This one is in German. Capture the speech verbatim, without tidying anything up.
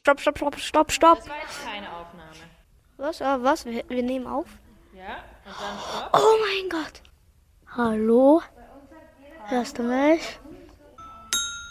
Stopp, stopp, stopp, stopp, stopp. Das war jetzt keine Aufnahme. Was? Ah, was? Wir, wir nehmen auf? Ja, und dann stopp. Oh mein Gott. Hallo? Hörst du mich?